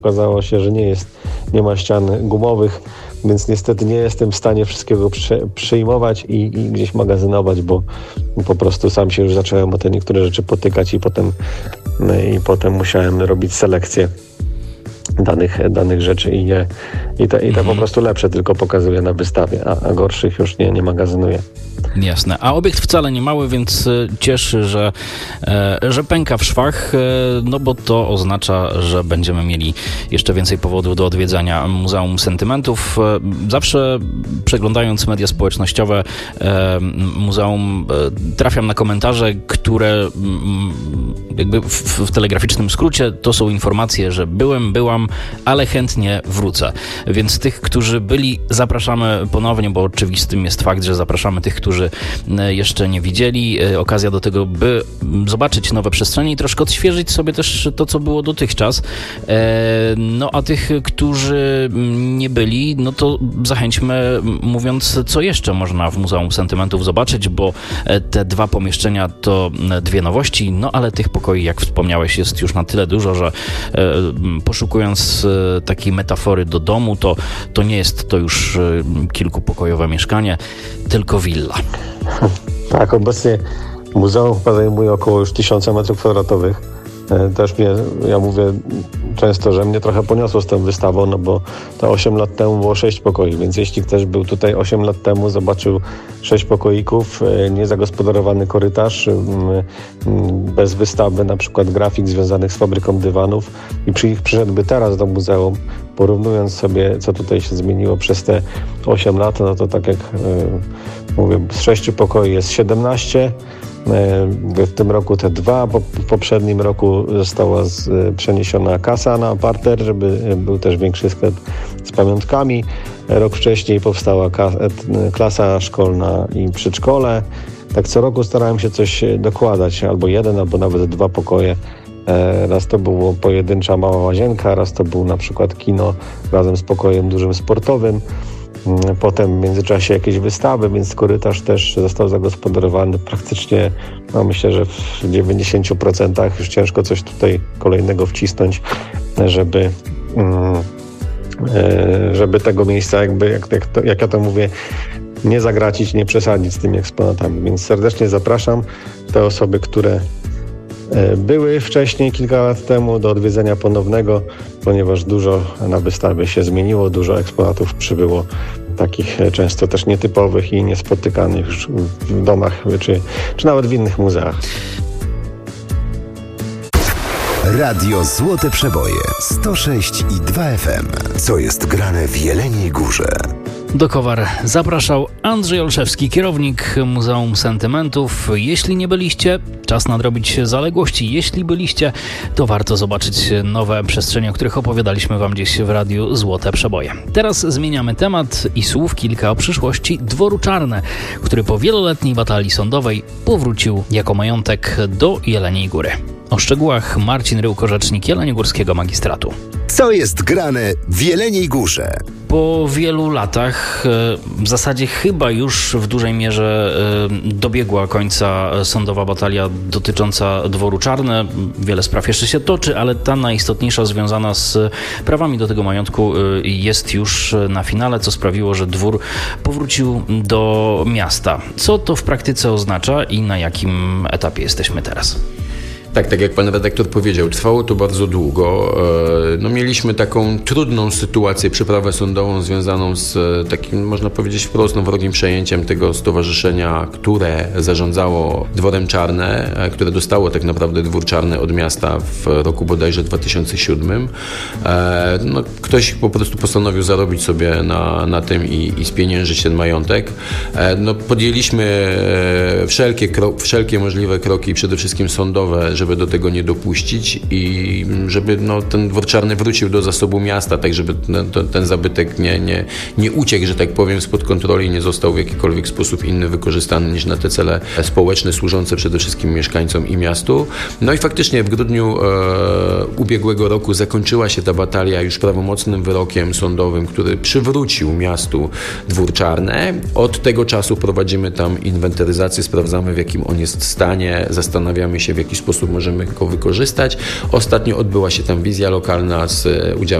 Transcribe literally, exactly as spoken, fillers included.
Okazało się, że nie jest, nie ma ścian gumowych, więc niestety nie jestem w stanie wszystkiego przy, przyjmować i, i gdzieś magazynować, bo po prostu sam się już zacząłem o te niektóre rzeczy potykać i potem, i potem musiałem robić selekcję danych, danych rzeczy i, je, i, te, i te po prostu lepsze tylko pokazuję na wystawie, a, a gorszych już nie, nie magazynuję. Jasne. A obiekt wcale nie mały, więc cieszy, że, że pęka w szwach, no bo to oznacza, że będziemy mieli jeszcze więcej powodów do odwiedzania Muzeum Sentymentów. Zawsze przeglądając media społecznościowe muzeum trafiam na komentarze, które jakby w, w telegraficznym skrócie to są informacje, że byłem, byłam, ale chętnie wrócę. Więc tych, którzy byli, zapraszamy ponownie, bo oczywistym jest fakt, że zapraszamy tych, którzy jeszcze nie widzieli. Okazja do tego, by zobaczyć nowe przestrzenie i troszkę odświeżyć sobie też to, co było dotychczas. No a tych, którzy nie byli, no to zachęćmy, mówiąc, co jeszcze można w Muzeum Sentymentów zobaczyć, bo te dwa pomieszczenia to dwie nowości, no ale tych pokoi, jak wspomniałeś, jest już na tyle dużo, że poszukując takiej metafory do domu, to, to nie jest to już kilkupokojowe mieszkanie, tylko willa. Tak, obecnie muzeum chyba zajmuje około już tysiąca metrów kwadratowych. Też mnie, ja mówię często, że mnie trochę poniosło z tą wystawą, no bo to osiem lat temu było sześć pokoi, więc jeśli ktoś był tutaj osiem lat temu, zobaczył sześć pokoików, niezagospodarowany korytarz, bez wystawy, na przykład grafik związanych z fabryką dywanów i przy, przyszedłby teraz do muzeum, porównując sobie, co tutaj się zmieniło przez te osiem lat, no to tak jak mówię, z sześciu pokoi jest siedemnaście, w tym roku te dwa, bo w poprzednim roku została z, przeniesiona kasa na parter, żeby był też większy sklep z pamiątkami. Rok wcześniej powstała ka, klasa szkolna i przedszkole. Tak co roku starałem się coś dokładać, albo jeden, albo nawet dwa pokoje. Raz to było pojedyncza mała łazienka, raz to był na przykład kino razem z pokojem dużym sportowym. Potem w międzyczasie jakieś wystawy, więc korytarz też został zagospodarowany praktycznie, no myślę, że w dziewięćdziesięciu procentach. Już ciężko coś tutaj kolejnego wcisnąć, żeby, żeby tego miejsca jakby, jak, jak, to, jak ja to mówię, nie zagracić, nie przesadzić z tymi eksponatami. Więc serdecznie zapraszam te osoby, które były wcześniej, kilka lat temu, do odwiedzenia ponownego, ponieważ dużo na wystawie się zmieniło, dużo eksponatów przybyło, takich często też nietypowych i niespotykanych w domach czy, czy nawet w innych muzeach. Radio Złote Przeboje sto sześć i dwa F M. Co jest grane w Jeleniej Górze? Do Kowar zapraszał Andrzej Olszewski, kierownik Muzeum Sentymentów. Jeśli nie byliście, czas nadrobić zaległości. Jeśli byliście, to warto zobaczyć nowe przestrzenie, o których opowiadaliśmy Wam gdzieś w Radiu Złote Przeboje. Teraz zmieniamy temat i słów kilka o przyszłości Dworu Czarne, który po wieloletniej batalii sądowej powrócił jako majątek do Jeleniej Góry. O szczegółach Marcin Ryłko, rzecznik Jeleniogórskiego Magistratu. Co jest grane w Jeleniej Górze? Po wielu latach, w zasadzie chyba już w dużej mierze dobiegła końca sądowa batalia dotycząca Dworu Czarne. Wiele spraw jeszcze się toczy, ale ta najistotniejsza związana z prawami do tego majątku jest już na finale, co sprawiło, że dwór powrócił do miasta. Co to w praktyce oznacza i na jakim etapie jesteśmy teraz? Tak, tak jak pan redaktor powiedział, trwało to bardzo długo. No, mieliśmy taką trudną sytuację, przeprawę sądową związaną z takim, można powiedzieć wprost, no, wrogim przejęciem tego stowarzyszenia, które zarządzało Dworem Czarne, które dostało tak naprawdę Dwór Czarny od miasta w roku bodajże dwa tysiące siódmym. No, ktoś po prostu postanowił zarobić sobie na, na tym i, i spieniężyć ten majątek. No, podjęliśmy wszelkie, krok, wszelkie możliwe kroki, przede wszystkim sądowe, żeby do tego nie dopuścić i żeby no, ten Dwór Czarny wrócił do zasobu miasta, tak żeby ten, ten zabytek nie, nie, nie uciekł, że tak powiem, spod kontroli, nie został w jakikolwiek sposób inny wykorzystany niż na te cele społeczne, służące przede wszystkim mieszkańcom i miastu. No i faktycznie w grudniu e, ubiegłego roku zakończyła się ta batalia już prawomocnym wyrokiem sądowym, który przywrócił miastu Dwór Czarny. Od tego czasu prowadzimy tam inwentaryzację, sprawdzamy, w jakim on jest stanie, zastanawiamy się, w jaki sposób możemy go wykorzystać. Ostatnio odbyła się tam wizja lokalna z udziałem